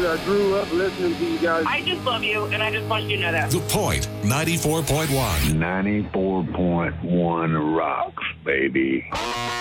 I grew up listening to you guys. I just love you, and I just want you to know that. The Point, 94.1. 94.1 rocks, baby.